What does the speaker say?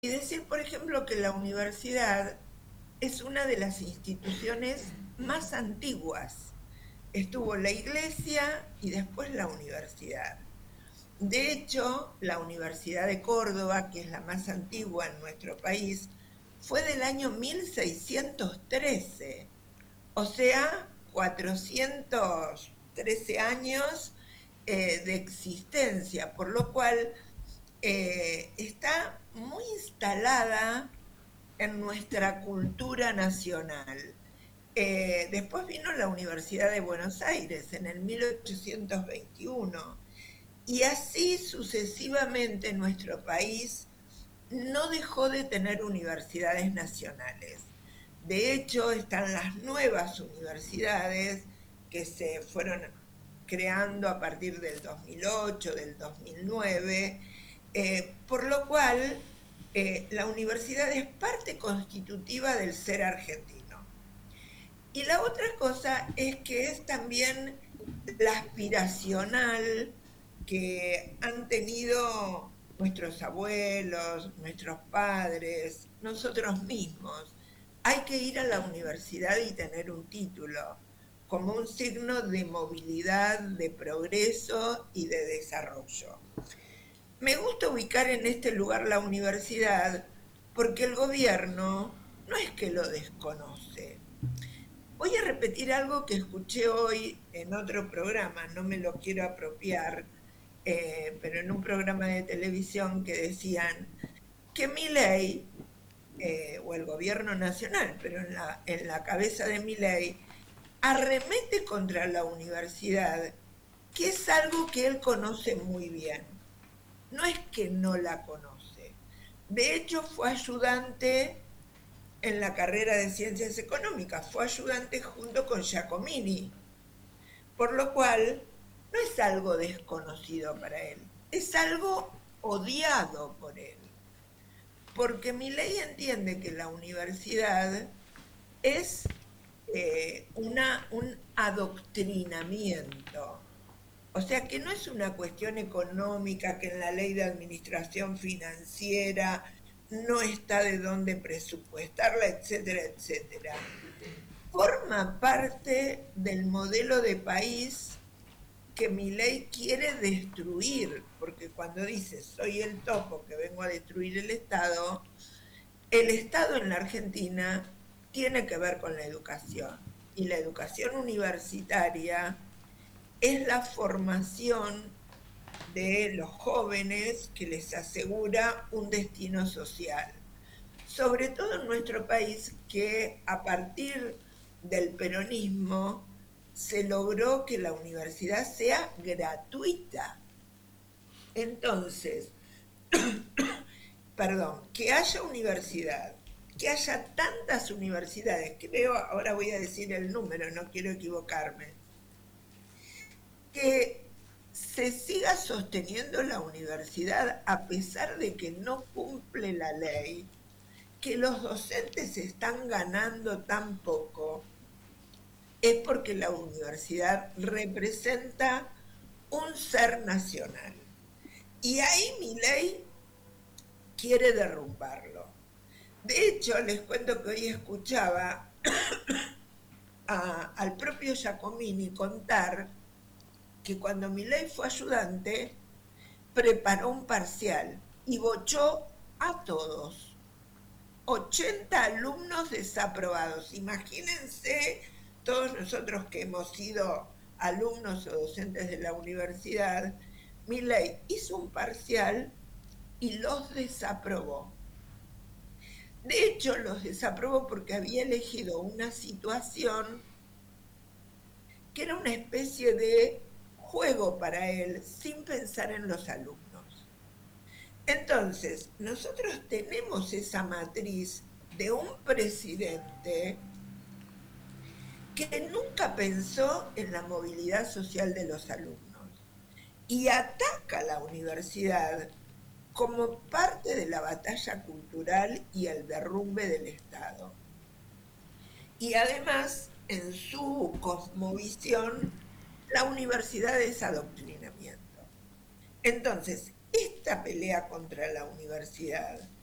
Y decir, por ejemplo, que la universidad es una de las instituciones más antiguas. Estuvo la iglesia y después la universidad. De hecho, la Universidad de Córdoba, que es la más antigua en nuestro país, fue del año 1613, o sea, 413 años de existencia, por lo cual está muy instalada en nuestra cultura nacional. Después vino la Universidad de Buenos Aires en el 1821 y así sucesivamente en nuestro país no dejó de tener universidades nacionales. De hecho, están las nuevas universidades que se fueron creando a partir del 2008, del 2009, por lo cual la universidad es parte constitutiva del ser argentino. Y la otra cosa es que es también la aspiracional que han tenido nuestros abuelos, nuestros padres, nosotros mismos. Hay que ir a la universidad y tener un título como un signo de movilidad, de progreso y de desarrollo. Me gusta ubicar en este lugar la universidad porque el gobierno no es que lo desconoce. Voy a repetir algo que escuché hoy en otro programa, no me lo quiero apropiar, pero en un programa de televisión que decían que Milei, o el gobierno nacional, pero en la cabeza de Milei, arremete contra la universidad, que es algo que él conoce muy bien. No es que no la conoce. De hecho, fue ayudante en la carrera de ciencias económicas, fue ayudante junto con Giacomini, por lo cual no es algo desconocido para él, es algo odiado por él, porque Milei entiende que la universidad es un adoctrinamiento. O sea que no es una cuestión económica que en la ley de administración financiera no está de dónde presupuestarla, etcétera, etcétera. Forma parte del modelo de país que Milei quiere destruir, porque cuando dice soy el topo que vengo a destruir el Estado en la Argentina tiene que ver con la educación. Y la educación universitaria es la formación de los jóvenes que les asegura un destino social. Sobre todo en nuestro país, que a partir del peronismo se logró que la universidad sea gratuita. Entonces, perdón, que haya universidad, que haya tantas universidades, creo, ahora voy a decir el número, no quiero equivocarme, que se siga sosteniendo la universidad a pesar de que no cumple la ley, que los docentes están ganando tan poco, es porque la universidad representa un ser nacional. Y ahí mi ley quiere derrumbarlo. De hecho, les cuento que hoy escuchaba al propio Giacomini contar que cuando Milei fue ayudante, preparó un parcial y bochó a todos. 80 alumnos desaprobados. Imagínense todos nosotros que hemos sido alumnos o docentes de la universidad, Milei hizo un parcial y los desaprobó. De hecho, los desaprobó porque había elegido una situación que era una especie de juego para él, sin pensar en los alumnos. Entonces, nosotros tenemos esa matriz de un presidente que nunca pensó en la movilidad social de los alumnos y ataca a la universidad como parte de la batalla cultural y el derrumbe del Estado. Y además, en su cosmovisión, la universidad es adoctrinamiento. Entonces, esta pelea contra la universidad